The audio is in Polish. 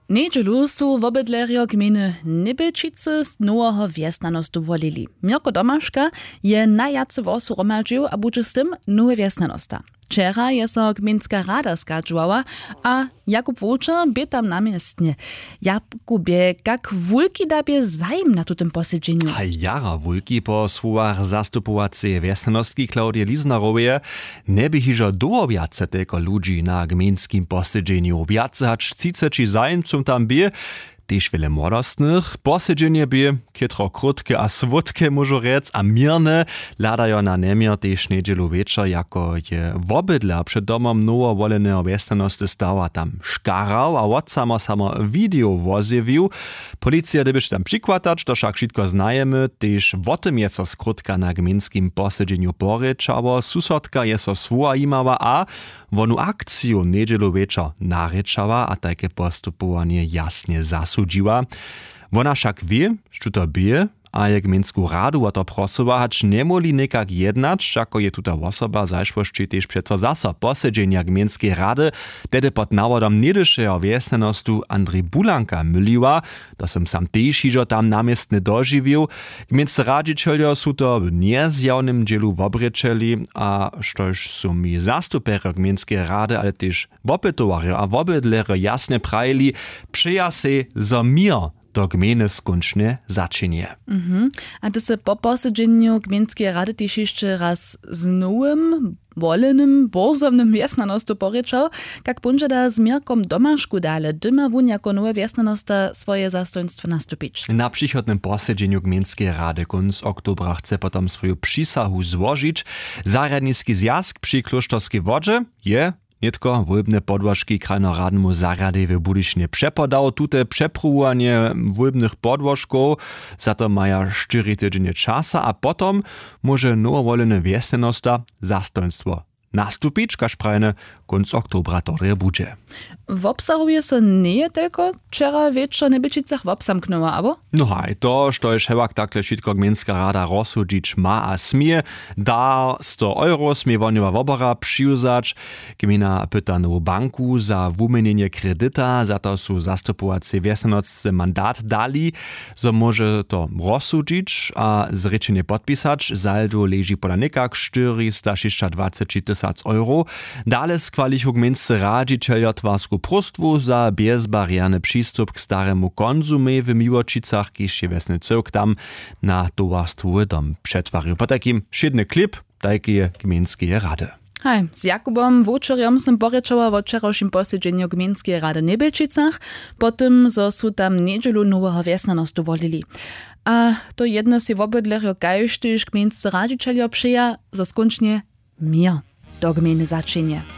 Nedźelu su wobydlerjo gminy Nibelčice z nowego wjesnanostu wolili. Mirko Domaszka je najjacy wosu romadžił, a budže z tym nowe wjesnanosta. Wczera je so gminska rada skadżowała, a Jakub Wójczer by tam namiestnie. Jakubie, jak wulki dabie zajm na tym posiedzeniu? A jara wulki po słowach zastupowacej wjesnanostki Klaudie Liznarowie nie by hižo doobjace tylko ludzi na gminskim posiedzeniu objace, hacz ciceči zajmcom tam by, też wiele młodostnych. Posiedzenie by kietro krótkie a swódkie, może rec, a mirne ladają na nemier też niedzielu wieczor, jako je wobydla przed domom nowo woleného wjesnanosti stała tam szkarał, a od samo video wozjewił. Policja dybyś tam przykładać, to však wszystko znajemy, też o tym jest so skrótka na gminskim posiedzeniu poryczało, susodka jest so swoja imała, a wonu akciju niedzielu wieczor naryczała, a takie postupowanie jasnie zasudziła. Wona však wie, što to bije, a je gminsku radu o to prosila, hacz nie moli nekak jednać, ako je tuta osoba zajšłošći tež přeco zaso posiedzenia gminskiej rady, tedy pod nawodom niedyšeho wjesnanostu Andrej Bulanka myliła, to som sam tež hižo tam namiestny dožiwił. Gminscy radzicieljo su to w niezjawnym dzielu wobrečeli, a štož su mi zastupero gminskiej rady, ale tež wopytowario a wobydlero jasne prajili, przeja se za mir do gminy skončne začinie. A to se po posiedzeniu gminskiej rady też jeszcze raz z nowym, wolenym, borzownym wjesnanostu poryczał, jak bunže da z Mirkom Domaszku dale, dyma wun jako nowe wjesnanosta swoje zastojnstwo nastupić. Na przychodnym posiedzeniu gminskiej rady konc oktobra chce potom swoją przysahu złożyć. Zaradniski zjazd przy Kloštorskej Wodźe je Nitko wólbne podłożki krajnoradnemu zarady w Budyšnie przepodał tute przepróbowanie wólbnych podłożków, za to maja 4 tygodnie czasa, a potom może nowowolene wjesnanosta zastojnstwo nastupić, kaž prajne konc oktobra to bude. Wobsahuje so nie tylko wczera wieczor Nibelčicach wobsamknęła, abo? No haj, to, što je hewak takle šitko gminska rada rozsudzić ma a smije, da 100 euro smije vonjeva wobora přiuzać. Gmina pyta nowu banku za wumienienie kredita, za to su zastupovaci wjesnanostce mandat dali, so może to rozsudzić a zrečenie podpisać. Saldo leži pola nekak 420 000 euro. Dale skwalichu gminscy radzicieljo twarsku prostwu za bezbarierny przystup k staremu konzumie w Miłočicach, kiž je wesny cyrk tam na towarstwu dom przetwarił. Po takim szydny klip takiej gminskiej rady. Hej, z Jakubom Wójčerjom som porečała o wczorajszym posiedzeniu gminskiej rady Nibelčicach, potem zo su tam niedzielu nowego wjesnanostu wolili. A to jedno si wobydlerjo kajštyž gminscy radzicieljo przyja, za skončne mir do gminy začinie.